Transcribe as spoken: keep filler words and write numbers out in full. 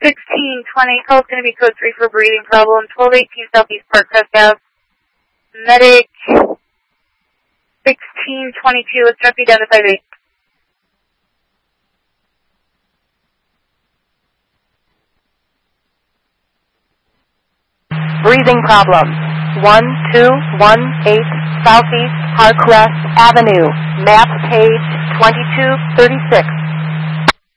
sixteen twenty, call's going to be code three for breathing problem, twelve eighteen Southeast Park Crest Ave. Medic sixteen twenty-two, let's drop you down to five eight. Breathing problem. one two one eight Southeast Park Crest Avenue. Map page twenty-two thirty-six.